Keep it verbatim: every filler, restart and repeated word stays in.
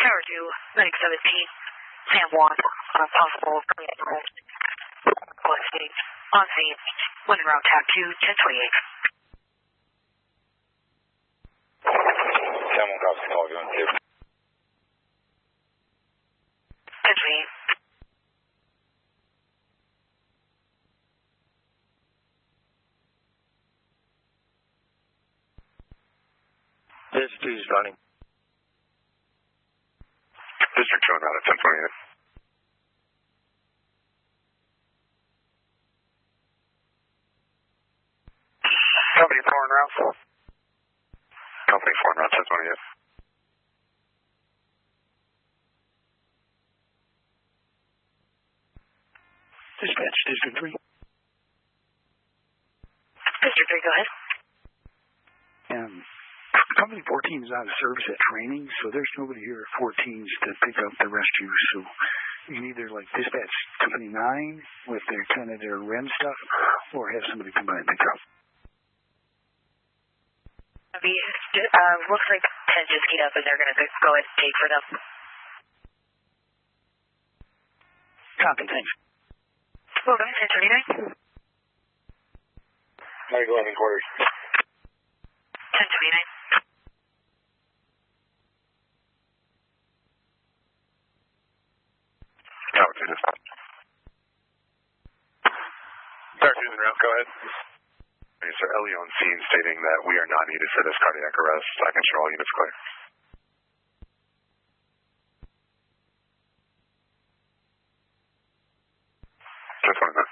Tower two, Medic seventeen, San Juan, on possible cardiac arrest. On scene, London Route T A C two, ten twenty-eight. San Juan cops call going two. ten twenty-eight. This is two running. District two out at ten twenty-eight. Company four en route. Company four en route ten twenty-eight. Dispatch, District three. District three, go ahead. Um, Company fourteen is out of service at training, so there's nobody here at fourteens to pick up the rescue. So you can either like dispatch Company nine with their kind of their R E M stuff, or have somebody come by and pick up. Uh, looks like ten just keyed up and they're going to go ahead and take for them. Copy, thanks. Well, go ahead, ten twenty-nine. Medical living quarters. ten twenty-nine. Tower two dispatch. Tower two en route, go ahead. Sir Elio on scene stating that we are not needed for this cardiac arrest. I can show all units clear. ten twenty-nine.